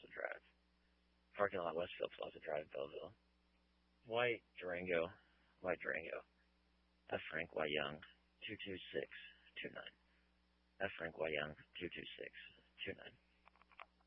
Drive. Parking lot Westfield Plaza Drive, Belleville. White Durango. F. Frank Y. Young, 22629. F. Frank Y. Young, 22629.